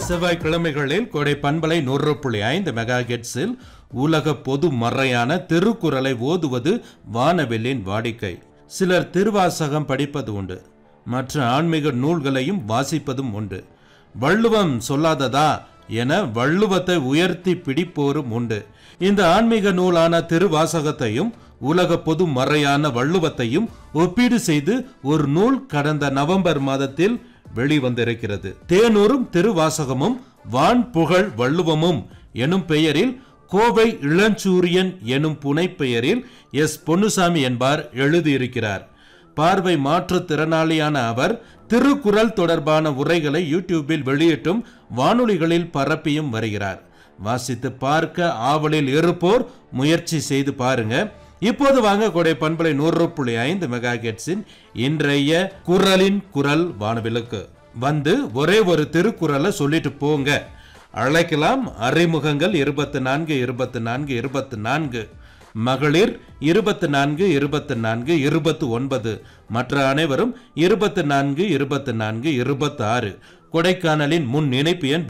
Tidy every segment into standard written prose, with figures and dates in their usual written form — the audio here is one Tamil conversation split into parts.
செவ்வாய்க்கிழமைகளில் கோடை பண்பலை 100.5 மெகாஹெர்ட்ஸில் உலக பொது மறையான திருக்குறளை ஓதுவது வானவில்லின் வாடிக்கை. சிலர் திருவாசகம் படிப்பது உண்டு, மற்ற ஆன்மீக நூல்களையும் வாசிப்பதும் உண்டு. வள்ளுவம் சொல்லாததா என வள்ளுவத்தை உயர்த்தி பிடிப்போரும் உண்டு. இந்த ஆன்மீக நூலான திருவாசகத்தையும் உலக பொது மறையான வள்ளுவத்தையும் ஒப்பீடு செய்து ஒரு நூல் கடந்த நவம்பர் மாதத்தில் வெளிவந்திருக்கிறது. தேனூரும் திருவாசகமும் வான் புகழ் வள்ளுவமும் எனும் பெயரில் கோவை இளஞ்சூரியன் எனும் புனை பெயரில் எஸ் பொன்னுசாமி என்பார் எழுதியிருக்கிறார். பார்வை மாற்றுத்திறனாளியான அவர் திருக்குறள் தொடர்பான உரைகளை யூடியூபில் வெளியிட்டும் வானொலிகளில் பரப்பியும் வருகிறார். வாசித்து பார்க்க ஆவலில் இருப்போர் முயற்சி செய்து பாருங்க. இப்போது வாங்க கோடை பண்பலை 100.5 மெகாஹெர்ட்ஸின் இன்றைய குறளின் குரல் வானவிலுக்கு வந்து ஒரே ஒரு திருக்குறளை சொல்லிட்டு போங்க. அழைக்கலாம். அறிமுகங்கள் 24 24 24, மகளிர் 24 24 29, மற்ற அனைவரும் 24 24 26. கொடைக்கானலின் முன் இணைப்பு எண்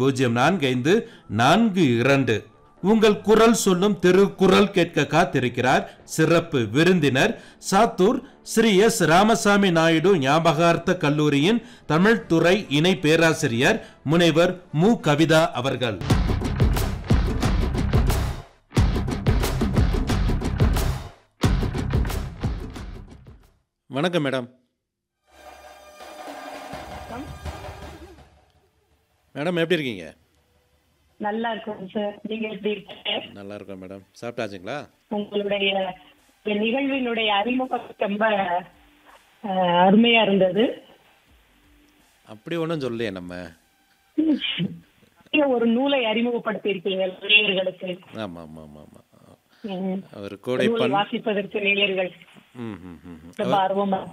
045442. உங்கள் குரல் சொல்லும் திருக்குறள் கேட்க காத்திருக்கிறார் சிறப்பு விருந்தினர் சாத்தூர் ஸ்ரீ எஸ் ராமசாமி நாயுடு ஞாபகார்த்த கல்லூரியின் தமிழ் துறை இணை பேராசிரியர் முனைவர் மு கவிதா அவர்கள். வணக்கம் மேடம். மேடம் எப்படி இருக்கீங்க? நல்லா இருக்கும் சார். நீங்க எப்படி இருக்கீங்க? நல்லா இருக்கோம் மேடம். சாப்பிட்டாச்சுங்களா? உங்களுடைய நிகழ்வினுடைய அறிமுகம் ரொம்ப அருமையா இருந்தது. அப்படி ஒன்றும் சொல்லலையே நம்ம. ஒரு நூலை அறிமுகப்படுத்தி இருக்கீங்க நேயர்களுக்கு. ஆமா ஆமா ஆமா ஆமா. அவர் கோடை வாசிப்பதற்கு நேயர்கள் ரொம்ப ஆர்வமா